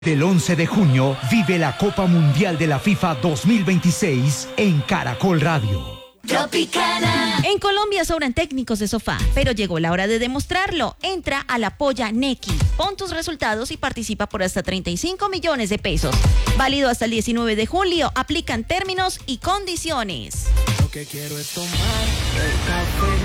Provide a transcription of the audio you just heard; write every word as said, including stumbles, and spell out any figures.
Del once de junio vive la Copa Mundial de la FIFA dos mil veintiséis en Caracol Radio. Tropicana. En Colombia sobran técnicos de sofá, pero llegó la hora de demostrarlo. Entra a la Polla Nequi, pon tus resultados y participa por hasta treinta y cinco millones de pesos. Válido hasta el diecinueve de julio. Aplican términos y condiciones. Lo que quiero es tomar el café.